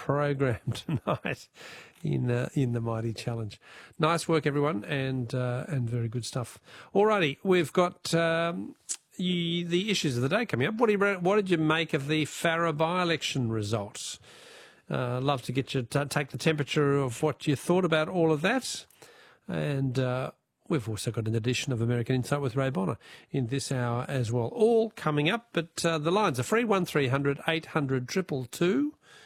program tonight in the Mighty Challenge. Nice work, everyone, and very good stuff. Alrighty, we've got the issues of the day coming up. What did you make of the Farrer by-election results? Love to get you to take the temperature of what you thought about all of that. And we've also got an edition of American Insight with Ray Bonner in this hour as well. All coming up, but the lines are free, 1300 800 222.